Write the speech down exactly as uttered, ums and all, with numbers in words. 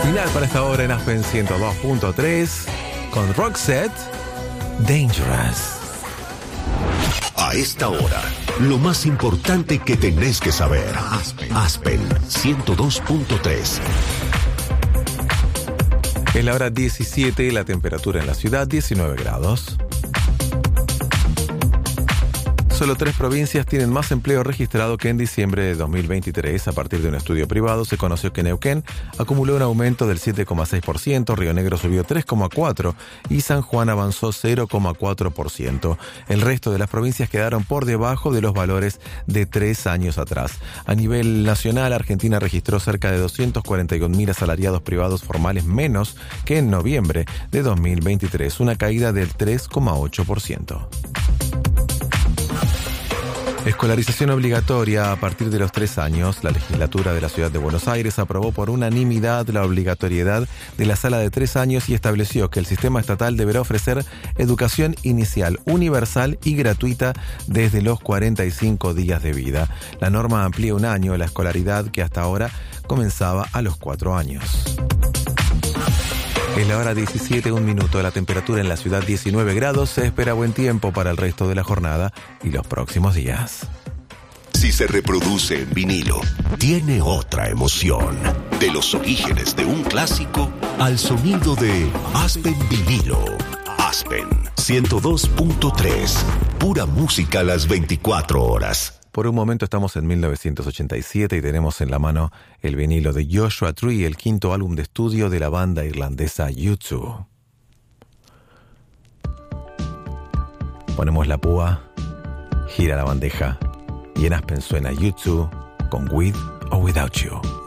Final para esta hora en Aspen ciento dos punto tres con Roxette, Dangerous. A esta hora, lo más importante que tenés que saber. Aspen, Aspen ciento dos punto tres. Es la hora diecisiete, la temperatura en la ciudad diecinueve grados. Solo tres provincias tienen más empleo registrado que en diciembre de dos mil veintitrés. A partir de un estudio privado se conoció que Neuquén acumuló un aumento del siete coma seis por ciento, Río Negro subió tres coma cuatro por ciento y San Juan avanzó cero coma cuatro por ciento. El resto de las provincias quedaron por debajo de los valores de tres años atrás. A nivel nacional, Argentina registró cerca de doscientos cuarenta y un mil asalariados privados formales menos que en noviembre de dos mil veintitrés, una caída del tres coma ocho por ciento. Escolarización obligatoria a partir de los tres años. La legislatura de la Ciudad de Buenos Aires aprobó por unanimidad la obligatoriedad de la sala de tres años y estableció que el sistema estatal deberá ofrecer educación inicial universal y gratuita desde los cuarenta y cinco días de vida. La norma amplía un año la escolaridad que hasta ahora comenzaba a los cuatro años. Es la hora diecisiete, un minuto. La temperatura en la ciudad diecinueve grados. Se espera buen tiempo para el resto de la jornada y los próximos días. Si se reproduce en vinilo, tiene otra emoción. De los orígenes de un clásico al sonido de Aspen Vinilo. Aspen ciento dos punto tres. Pura música a las veinticuatro horas. Por un momento estamos en mil novecientos ochenta y siete y tenemos en la mano el vinilo de Joshua Tree, el quinto álbum de estudio de la banda irlandesa U dos. Ponemos la púa, gira la bandeja y en Aspen suena U dos con With or Without You.